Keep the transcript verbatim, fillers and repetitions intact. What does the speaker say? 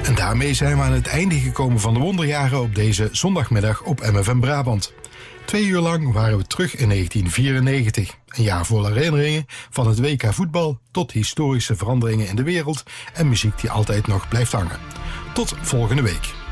En daarmee zijn we aan het einde gekomen van de wonderjaren op deze zondagmiddag op M F M Brabant. Twee uur lang waren we terug in negentien vierennegentig. Een jaar vol herinneringen van het W K voetbal tot historische veranderingen in de wereld en muziek die altijd nog blijft hangen. Tot volgende week.